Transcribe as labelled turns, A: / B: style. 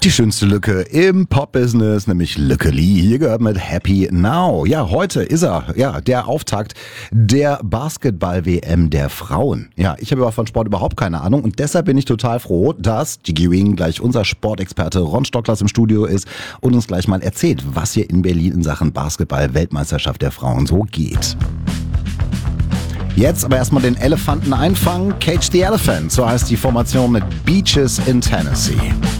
A: Die schönste Lücke im Pop-Business, nämlich Lücke Lee. Hier gehört mit Happy Now. Ja, heute ist der Auftakt der Basketball-WM der Frauen. Ja, ich habe aber von Sport überhaupt keine Ahnung und deshalb bin ich total froh, dass Jiggy Wing gleich unser Sportexperte Ron Stocklers im Studio ist und uns gleich mal erzählt, was hier in Berlin in Sachen Basketball-Weltmeisterschaft der Frauen so geht. Jetzt aber erstmal den Elefanten einfangen. Cage the Elephant, so heißt die Formation mit Beaches in Tennessee.